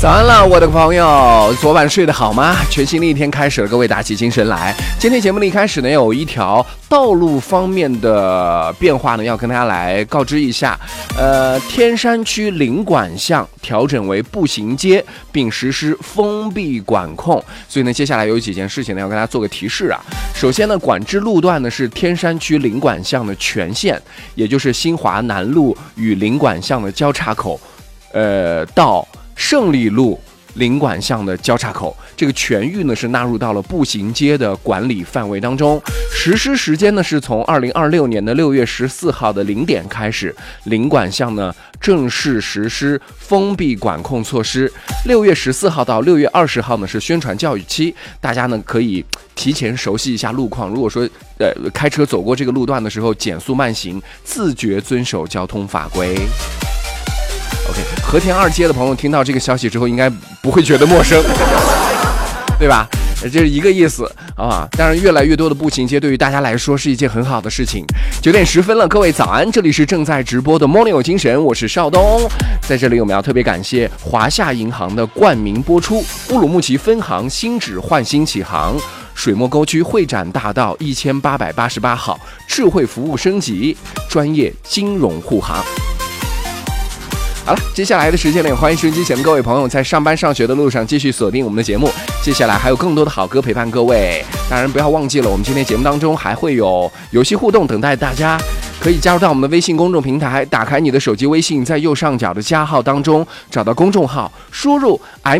早安了，我的朋友，昨晚睡得好吗？全新的一天开始了，各位打起精神来。今天节目的一开始呢，有一条道路方面的变化呢，要跟大家来告知一下。天山区领管巷调整为步行街，并实施封闭管控。所以呢，接下来有几件事情呢，要跟大家做个提示啊。首先呢，管制路段呢是天山区领管巷的全线，也就是新华南路与领管巷的交叉口，到胜利路领管巷的交叉口，这个全域呢是纳入到了步行街的管理范围当中。实施时间呢是从2026年的6月14号的0点开始，领管巷呢正式实施封闭管控措施。6月14号到6月20号呢是宣传教育期，大家呢可以提前熟悉一下路况。如果说开车走过这个路段的时候减速慢行，自觉遵守交通法规。OK， 和田二街的朋友听到这个消息之后，应该不会觉得陌生，对吧？这是一个意思啊。当然，越来越多的步行街对于大家来说是一件很好的事情。9点10分了，各位早安，这里是正在直播的 Morning 有精神，我是邵东。在这里我们要特别感谢华夏银行的冠名播出，乌鲁木齐分行新址焕新启航，水墨沟区会展大道1888号智慧服务升级，专业金融护航。好了，接下来的时间呢，欢迎收音机前的各位朋友在上班上学的路上继续锁定我们的节目。接下来还有更多的好歌陪伴各位，当然不要忘记了，我们今天节目当中还会有游戏互动等待大家，可以加入到我们的微信公众平台，打开你的手机微信，在右上角的加号当中找到公众号，输入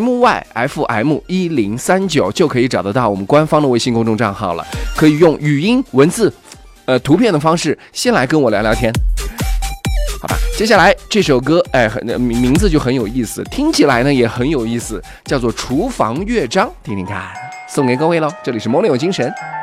MYFM1039 就可以找得到我们官方的微信公众账号了。可以用语音、文字、图片的方式先来跟我聊聊天。好吧，接下来这首歌，名字就很有意思，听起来呢也很有意思，叫做《厨房乐章》，听听看，送给各位喽。这里是Morning有精神。